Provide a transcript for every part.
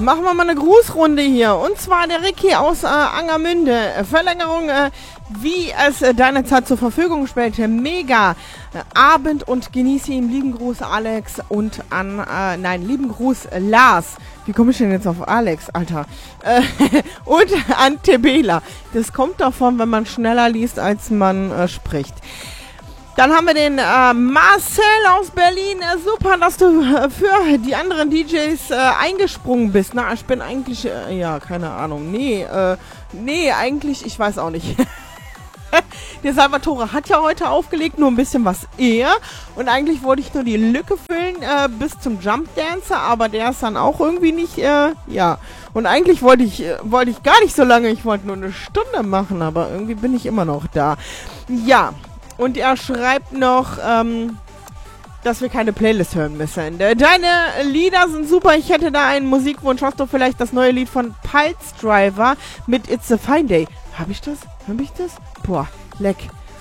machen wir mal eine Grußrunde hier. Und zwar der Ricky aus Angermünde. Verlängerung, wie es deine Zeit zur Verfügung stellte. Mega Abend und genieße ihn. Lieben Gruß Alex und lieben Gruß Lars. Wie komme ich denn jetzt auf Alex, Alter? Und an Tebela. Das kommt davon, wenn man schneller liest, als man spricht. Dann haben wir den Marcel aus Berlin. Super, dass du für die anderen DJs eingesprungen bist. Na, ich bin eigentlich, keine Ahnung. Nee, eigentlich, ich weiß auch nicht. Der Salvatore hat ja heute aufgelegt, nur ein bisschen was eher. Und eigentlich wollte ich nur die Lücke füllen bis zum Jump Dancer, aber der ist dann auch irgendwie nicht, Und eigentlich wollte ich gar nicht so lange, ich wollte nur eine Stunde machen, aber irgendwie bin ich immer noch da. Ja. Und er schreibt noch, dass wir keine Playlist hören müssen. Deine Lieder sind super. Ich hätte da einen Musikwunsch. Hast du vielleicht das neue Lied von Pulse Driver mit It's a Fine Day? Hab ich das? Boah, leck.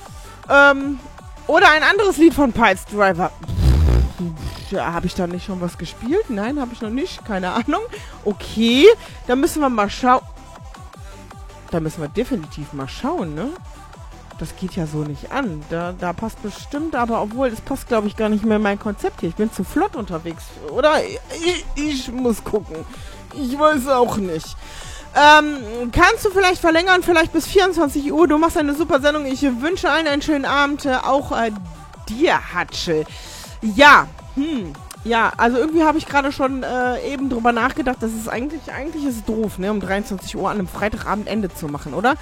Oder ein anderes Lied von Pulse Driver. Habe ich da nicht schon was gespielt? Nein, habe ich noch nicht. Keine Ahnung. Okay, da müssen wir mal schauen. Da müssen wir definitiv mal schauen, ne? Das geht ja so nicht an. Da passt bestimmt, aber obwohl, das passt, glaube ich, gar nicht mehr in mein Konzept hier. Ich bin zu flott unterwegs. Oder? Ich muss gucken. Ich weiß auch nicht. Kannst du vielleicht verlängern, vielleicht bis 24 Uhr? Du machst eine super Sendung. Ich wünsche allen einen schönen Abend. Auch dir, Hatschel. Ja, ja, also irgendwie habe ich gerade schon eben drüber nachgedacht, dass es eigentlich ist es doof, ne, um 23 Uhr an einem Freitagabend Ende zu machen, oder?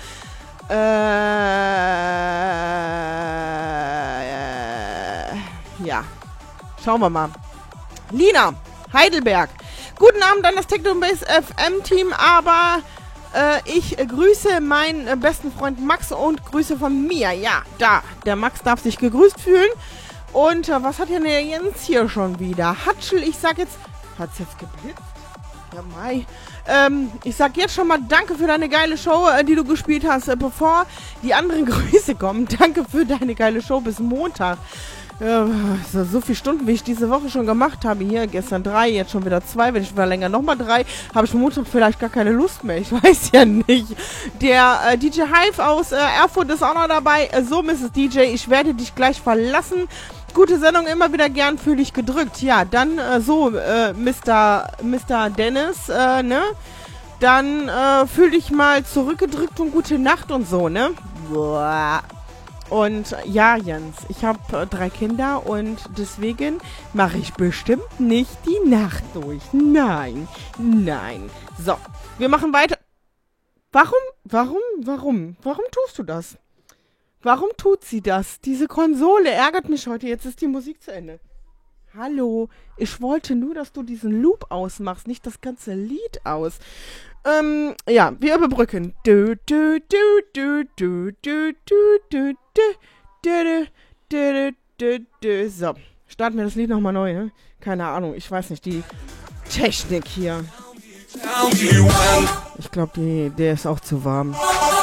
Ja. Schauen wir mal. Lina, Heidelberg. Guten Abend an das Techno Base FM Team, aber ich grüße meinen besten Freund Max und Grüße von mir. Ja, der Max darf sich gegrüßt fühlen. Und was hat denn der Jens hier schon wieder? Hatschel, ich sag jetzt... Hat's jetzt geblitzt? Ja, Mai. Ich sag jetzt schon mal danke für deine geile Show, die du gespielt hast, bevor die anderen Grüße kommen. Danke für deine geile Show bis Montag. So viele Stunden, wie ich diese Woche schon gemacht habe. Hier gestern 3, jetzt schon wieder 2. Wenn ich verlängere, nochmal 3. Habe ich Montag vielleicht gar keine Lust mehr. Ich weiß ja nicht. Der DJ Hive aus Erfurt ist auch noch dabei. So, Mrs. DJ, ich werde dich gleich verlassen. Gute Sendung, immer wieder gern, fühl dich gedrückt. Ja, dann Mr. Dennis, ne? Dann fühl dich mal zurückgedrückt und gute Nacht und so, ne? Boah. Und ja, Jens, ich habe 3 Kinder und deswegen mache ich bestimmt nicht die Nacht durch. Nein. So, wir machen weiter. Warum tust du das? Warum tut sie das? Diese Konsole ärgert mich heute. Jetzt ist die Musik zu Ende. Hallo, ich wollte nur, dass du diesen Loop ausmachst, nicht das ganze Lied aus. Ja, wir überbrücken. So, starten wir das Lied nochmal neu, ne? Keine Ahnung, ich weiß nicht, die Technik hier. Ich glaube, der ist auch zu warm.